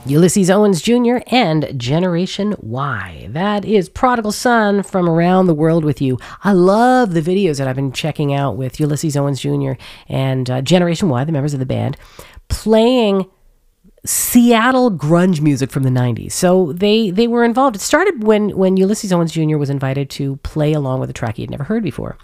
Ulysses Owens Jr. and Generation Y. That is Prodigal Son from Around the World with You. I love the videos that I've been checking out with Ulysses Owens Jr. and Generation Y, the members of the band, playing Seattle grunge music from the 90s. So they were involved. It started when Ulysses Owens Jr. was invited to play along with a track he had never heard before.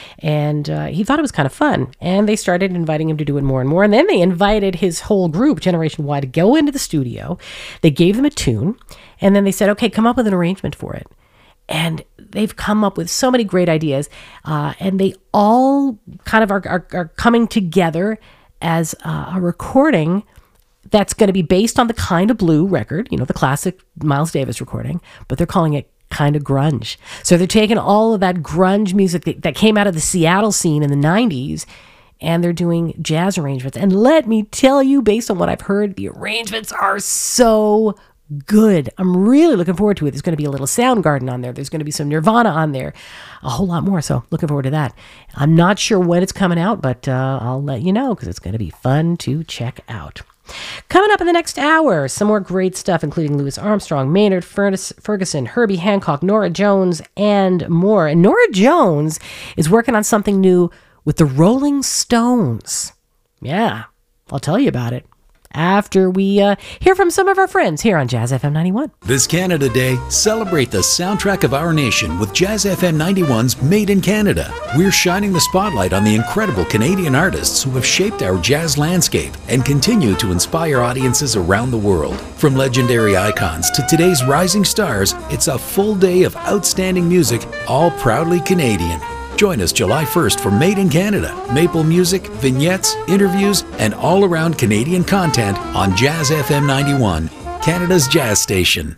And he thought it was kind of fun. And they started inviting him to do it more and more. And then they invited his whole group, Generation Y, to go into the studio. They gave them a tune. And then they said, okay, come up with an arrangement for it. And they've come up with so many great ideas. And they all kind of are coming together as a recording that's going to be based on the Kind of Blue record, the classic Miles Davis recording, but they're calling it Kind of Grunge. So they're taking all of that grunge music that came out of the Seattle scene in the 90s, and they're doing jazz arrangements. And let me tell you, based on what I've heard, the arrangements are so good. I'm really looking forward to it. There's going to be a little Soundgarden on there. There's going to be some Nirvana on there, a whole lot more. So looking forward to that. I'm not sure when it's coming out, but I'll let you know because it's going to be fun to check out. Coming up in the next hour, some more great stuff, including Louis Armstrong, Maynard Ferguson, Herbie Hancock, Norah Jones, and more. And Norah Jones is working on something new with the Rolling Stones. Yeah, I'll tell you about it after we hear from some of our friends here on Jazz FM 91. This Canada Day, celebrate the soundtrack of our nation with Jazz FM 91's Made in Canada. We're shining the spotlight on the incredible Canadian artists who have shaped our jazz landscape and continue to inspire audiences around the world. From legendary icons to today's rising stars, it's a full day of outstanding music, all proudly Canadian. Join us July 1st for Made in Canada. Maple music, vignettes, interviews, and all-around Canadian content on Jazz FM 91, Canada's jazz station.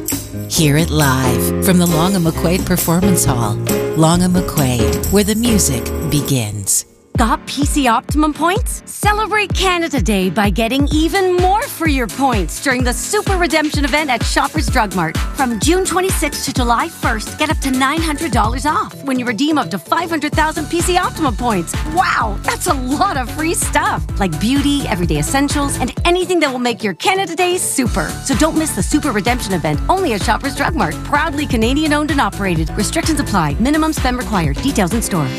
Hear it live from the Long & McQuaid Performance Hall. Long & McQuaid, where the music begins. Got PC Optimum points? Celebrate Canada Day by getting even more for your points during the Super Redemption event at Shoppers Drug Mart. From June 26th to July 1st, get up to $900 off when you redeem up to 500,000 PC Optimum points. Wow, that's a lot of free stuff, like beauty, everyday essentials, and anything that will make your Canada Day super. So don't miss the Super Redemption event only at Shoppers Drug Mart. Proudly Canadian owned and operated. Restrictions apply. Minimum spend required. Details in store.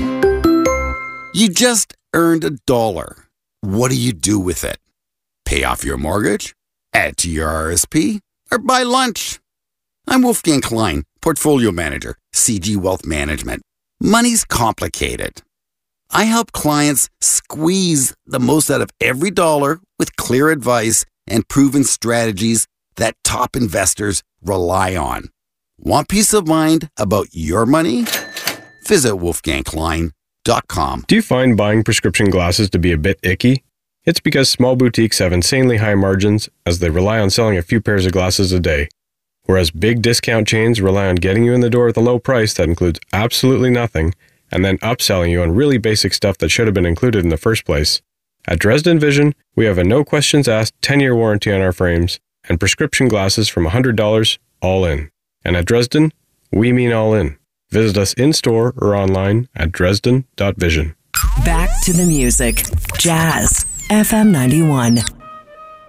You just earned $1. What do you do with it? Pay off your mortgage? Add to your RSP? Or buy lunch? I'm Wolfgang Klein, Portfolio Manager, CG Wealth Management. Money's complicated. I help clients squeeze the most out of every dollar with clear advice and proven strategies that top investors rely on. Want peace of mind about your money? Visit wolfgangklein.com. Do you find buying prescription glasses to be a bit icky? It's because small boutiques have insanely high margins as they rely on selling a few pairs of glasses a day, whereas big discount chains rely on getting you in the door with a low price that includes absolutely nothing and then upselling you on really basic stuff that should have been included in the first place. At Dresden Vision, we have a no questions asked 10-year warranty on our frames and prescription glasses from $100 all in. And at Dresden, we mean all in. Visit us in-store or online at dresden.vision. Back to the music. Jazz FM 91.